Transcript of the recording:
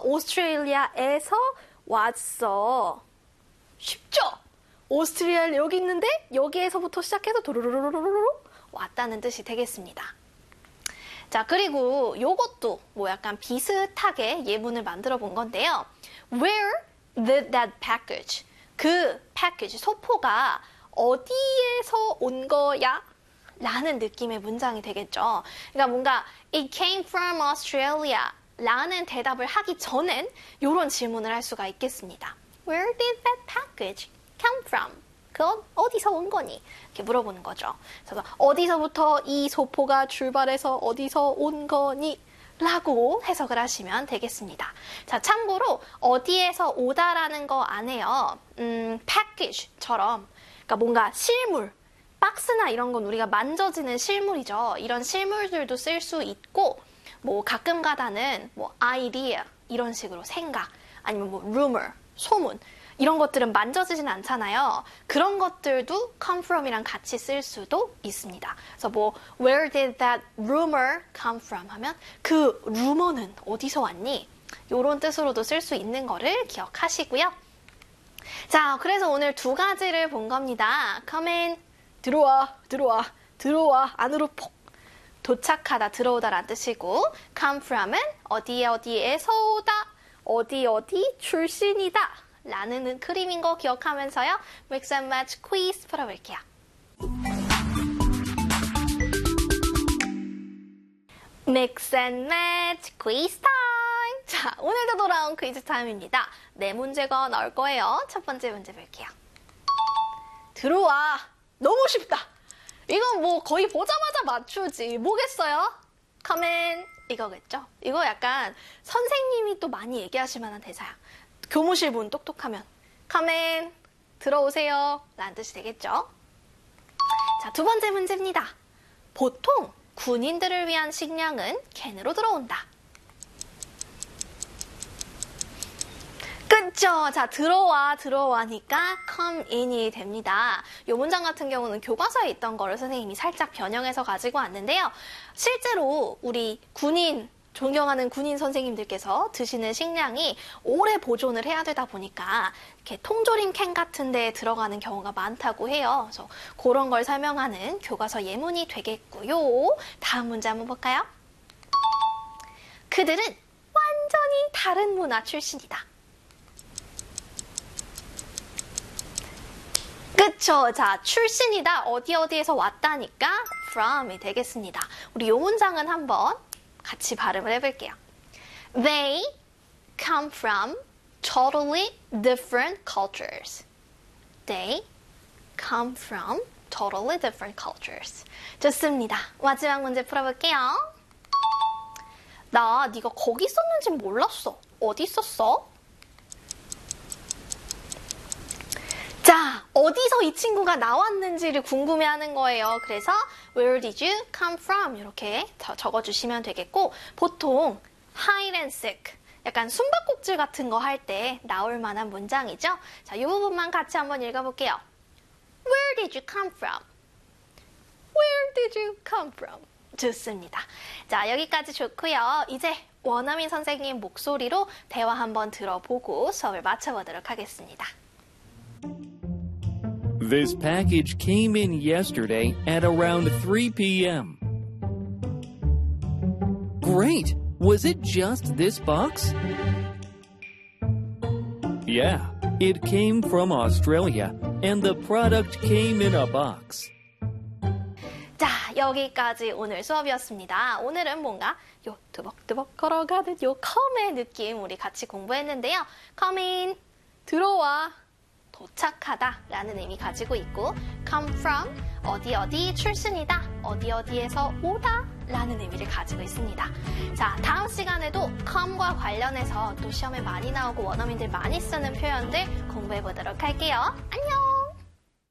오스트레일리아에서 왔어. 쉽죠? 오스트리아 여기 있는데 여기에서부터 시작해서 도로로로로로 왔다는 뜻이 되겠습니다. 자, 그리고 요것도 뭐 약간 비슷하게 예문을 만들어 본 건데요. Where did that package? 그 패키지, 소포가 어디에서 온 거야? 라는 느낌의 문장이 되겠죠. 그러니까 뭔가 It came from Australia 라는 대답을 하기 전엔 이런 질문을 할 수가 있겠습니다. Where did that package come from? 그건 어디서 온 거니? 이렇게 물어보는 거죠. 그래서 어디서부터 이 소포가 출발해서 어디서 온 거니? 라고 해석을 하시면 되겠습니다. 자, 참고로 어디에서 오다라는 거 안에요. package처럼 그러니까 뭔가 실물, 박스나 이런 건 우리가 만져지는 실물이죠. 이런 실물들도 쓸 수 있고 뭐 가끔 가다는 뭐 idea 이런 식으로 생각 아니면 뭐 rumor, 소문 이런 것들은 만져지진 않잖아요. 그런 것들도 come from이랑 같이 쓸 수도 있습니다. 그래서 뭐 where did that rumor come from 하면 그 루머는 어디서 왔니? 이런 뜻으로도 쓸 수 있는 거를 기억하시고요. 자, 그래서 오늘 두 가지를 본 겁니다. come in, 들어와, 들어와, 들어와, 안으로 폭. 도착하다, 들어오다라는 뜻이고 come from은 어디 어디에서 오다, 어디 어디 출신이다. 라는 그림인 거 기억하면서요. Mix and Match quiz 풀어볼게요. Mix and Match quiz time! 자, 오늘도 돌아온 퀴즈 타임입니다. 네 문제가 나올 거예요. 첫 번째 문제 볼게요. 들어와! 너무 쉽다! 이건 뭐 거의 보자마자 맞추지. 뭐겠어요? Come in! 이거겠죠? 이거 약간 선생님이 또 많이 얘기하실 만한 대사야. 교무실 문 똑똑하면 come in, 들어오세요 라는 뜻이 되겠죠. 자, 두 번째 문제입니다. 보통 군인들을 위한 식량은 캔으로 들어온다. 그쵸? 자, 들어와니까 come in이 됩니다. 이 문장 같은 경우는 교과서에 있던 거를 선생님이 살짝 변형해서 가지고 왔는데요. 실제로 우리 존경하는 군인 선생님들께서 드시는 식량이 오래 보존을 해야 되다 보니까 이렇게 통조림 캔 같은 데에 들어가는 경우가 많다고 해요. 그래서 그런 걸 설명하는 교과서 예문이 되겠고요. 다음 문제 한번 볼까요? 그들은 완전히 다른 문화 출신이다. 그쵸? 자, 출신이다. 어디에서 왔다니까 from이 되겠습니다. 우리 이 문장은 한번 같이 발음을 해볼게요. They come from totally different cultures. They come from totally different cultures. 좋습니다. 마지막 문제 풀어볼게요. 네가 거기 있었는지 몰랐어. 어디 있었어? 자, 어디서 이 친구가 나왔는지를 궁금해하는 거예요. 그래서 Where did you come from? 이렇게 적어주시면 되겠고 보통 hide and seek, 약간 숨바꼭질 같은 거 할 때 나올 만한 문장이죠. 자, 이 부분만 같이 한번 읽어볼게요. Where did you come from? Where did you come from? 좋습니다. 자, 여기까지 좋고요. 이제 원어민 선생님 목소리로 대화 한번 들어보고 수업을 마쳐보도록 하겠습니다. This package came in yesterday at around 3 p.m. Great! Was it just this box? Yeah, it came from Australia, and the product came in a box. 자, 여기까지 오늘 수업이었습니다. 오늘은 뭔가 요 드벅드벅 걸어가는 요 come의 느낌 우리 같이 공부했는데요. come in, 들어와. 도착하다 라는 의미 가지고 있고 come from, 어디 출신이다, 어디에서 오다 라는 의미를 가지고 있습니다. 자, 다음 시간에도 come과 관련해서 또 시험에 많이 나오고 원어민들 많이 쓰는 표현들 공부해 보도록 할게요. 안녕!